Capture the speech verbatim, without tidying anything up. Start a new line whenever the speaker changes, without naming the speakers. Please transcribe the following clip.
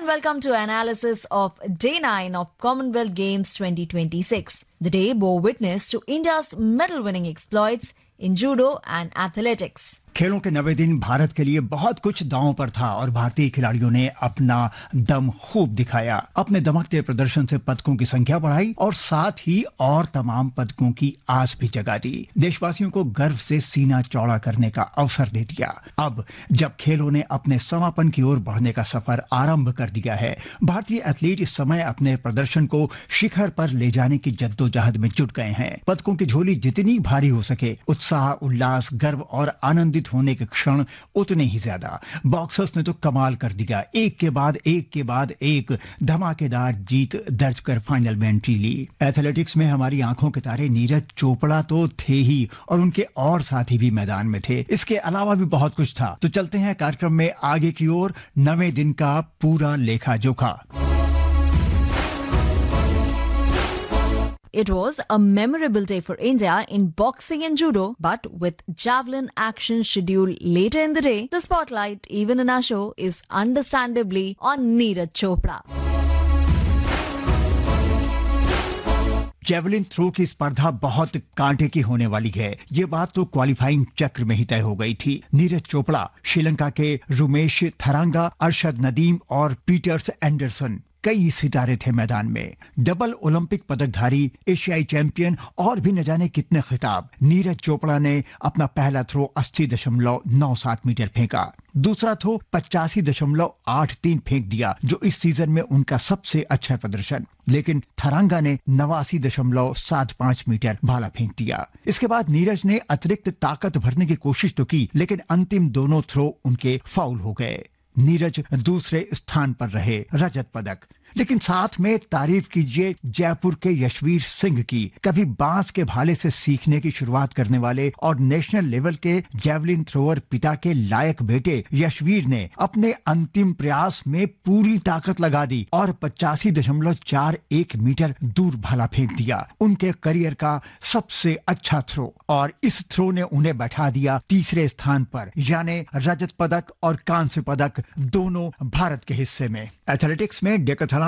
and welcome to analysis of day nine of Commonwealth Games twenty twenty-six. The day bore witness to India's medal-winning exploits in judo and athletics.
खेलों के नवे दिन भारत के लिए बहुत कुछ दांव पर था और भारतीय खिलाड़ियों ने अपना दम खूब दिखाया। अपने दमकते प्रदर्शन से पदकों की संख्या बढ़ाई और साथ ही और तमाम पदकों की आस भी जगा दी। देशवासियों को गर्व से सीना चौड़ा करने का अवसर दे दिया। अब जब खेलों ने अपने समापन की ओर बढ़ने का सफर आरंभ कर दिया है, भारतीय एथलीट इस समय अपने प्रदर्शन को शिखर पर ले जाने की जद्दोजहद में जुट गए हैं। पदकों की झोली जितनी भारी हो सके, उत्साह, उल्लास, गर्व और आनंदित होने के क्षण उतने ही ज्यादा। बॉक्सर्स ने तो कमाल कर दिया, एक के बाद एक के बाद एक धमाकेदार जीत दर्ज कर फाइनल में एंट्री ली। एथलेटिक्स में हमारी आंखों के तारे नीरज चोपड़ा तो थे ही और उनके और साथी भी मैदान में थे। इसके अलावा भी बहुत कुछ था। तो चलते हैं कार्यक्रम में आगे की ओर, नवे दिन का पूरा लेखा जोखा।
It was a memorable day for India in boxing and judo, but with javelin action scheduled later in the day, the spotlight, even in our show, is understandably on Neeraj Chopra.
Javelin throw की स्पर्धा बहुत कांटे की होने वाली है, ये बात तो क्वालिफाइंग चक्र में ही तय हो गई थी। नीरज चोपड़ा, श्रीलंका के रुमेश थरांगा, अरशद नदीम और पीटर्स एंडरसन, कई सितारे थे मैदान में। डबल ओलंपिक पदकधारी, एशियाई चैंपियन और भी न जाने कितने खिताब। नीरज चोपड़ा ने अपना पहला थ्रो अस्सी दशमलव नौ सात मीटर फेंका, दूसरा थ्रो पचासी दशमलव आठ तीन फेंक दिया, जो इस सीजन में उनका सबसे अच्छा प्रदर्शन। लेकिन थरांगा ने नवासी दशमलव सात पांच मीटर भाला फेंक दिया। इसके बाद नीरज ने अतिरिक्त ताकत भरने की कोशिश तो की, लेकिन अंतिम दोनों थ्रो उनके फाउल हो गए। नीरज दूसरे स्थान पर रहे, रजत पदक। लेकिन साथ में तारीफ कीजिए जयपुर के यशवीर सिंह की। कभी बांस के भाले से सीखने की शुरुआत करने वाले और नेशनल लेवल के जेवलिन थ्रोअर पिता के लायक बेटे यशवीर ने अपने अंतिम प्रयास में पूरी ताकत लगा दी और पचासी दशमलव चार एक मीटर दूर भाला फेंक दिया। उनके करियर का सबसे अच्छा थ्रो, और इस थ्रो ने उन्हें बैठा दिया तीसरे स्थान पर, यानी रजत पदक और कांस्य पदक दोनों भारत के हिस्से में। एथलेटिक्स में डेकाथलॉन